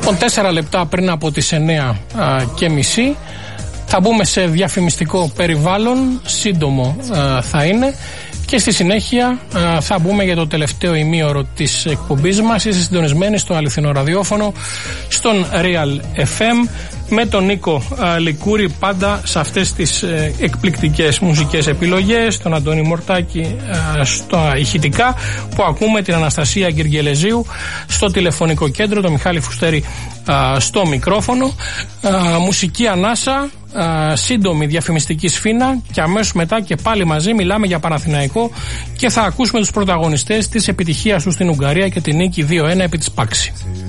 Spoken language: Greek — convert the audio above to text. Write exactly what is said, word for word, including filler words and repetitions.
Λοιπόν, τέσσερα λεπτά πριν από τις εννέα και μισή θα μπούμε σε διαφημιστικό περιβάλλον, σύντομο α, θα είναι, και στη συνέχεια α, θα μπούμε για το τελευταίο ημίωρο της εκπομπής μας. Είστε συντονισμένοι στο αληθινό ραδιόφωνο, στον Real εφ εμ, με τον Νίκο α, Λικούρη, πάντα σε αυτές τις ε, εκπληκτικές μουσικές επιλογές, τον Αντώνη Μορτάκη α, στα ηχητικά, που ακούμε την Αναστασία Γεργελεζίου στο τηλεφωνικό κέντρο, τον Μιχάλη Φουστέρη α, στο μικρόφωνο. Α, μουσική ανάσα, α, σύντομη διαφημιστική σφήνα, και αμέσως μετά και πάλι μαζί μιλάμε για Παναθηναϊκό και θα ακούσουμε τους πρωταγωνιστές της επιτυχίας του στην Ουγγαρία και την νίκη δύο ένα επί της Πάξη.